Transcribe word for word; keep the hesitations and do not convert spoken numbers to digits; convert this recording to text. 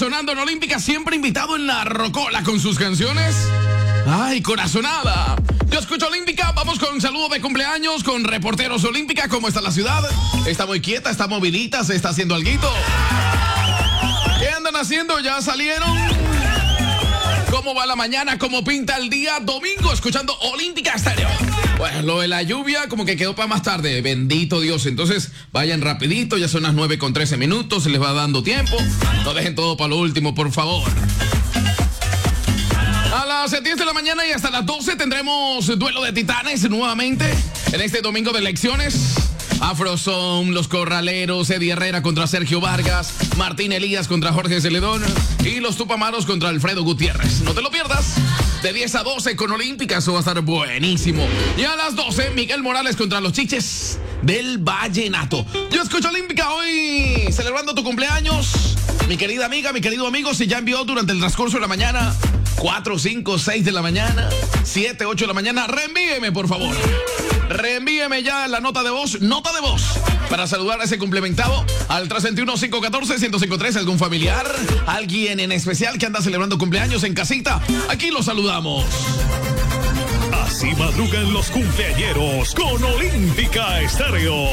sonando en Olímpica, siempre invitado en la rocola con sus canciones. ¡Ay, corazonada! Yo escucho Olímpica, vamos con saludo de cumpleaños, con reporteros Olímpica. ¿Cómo está la ciudad? ¿Está muy quieta? ¿Está movidita? ¿Se está haciendo alguito? ¿Qué andan haciendo? ¿Ya salieron? ¿Cómo va la mañana? ¿Cómo pinta el día? Domingo, escuchando Olímpica Estéreo. Bueno, lo de la lluvia como que quedó para más tarde. Bendito Dios. Entonces, vayan rapidito. Ya son las nueve con trece minutos. Se les va dando tiempo. No dejen todo para lo último, por favor. A las diez de la mañana y hasta las doce tendremos duelo de titanes nuevamente en este domingo de elecciones. Afrozone, Los Corraleros, Eddie Herrera contra Sergio Vargas, Martín Elías contra Jorge Celedón y los Tupamaros contra Alfredo Gutiérrez. No te lo pierdas. De diez a doce con Olímpica, eso va a estar buenísimo. Y a las doce, Miguel Morales contra los Chiches del Vallenato. Yo escucho Olímpica hoy celebrando tu cumpleaños. Mi querida amiga, mi querido amigo, si ya envió durante el transcurso de la mañana, cuatro, cinco, seis de la mañana, siete, ocho de la mañana, reenvíeme, por favor. Reenvíeme ya la nota de voz, nota de voz, para saludar a ese complementado al tres uno cinco uno cuatro, uno cero cinco tres. ¿Algún familiar? ¿Alguien en especial que anda celebrando cumpleaños en casita? Aquí lo saludamos. Así madrugan los cumpleañeros con Olímpica Estéreo.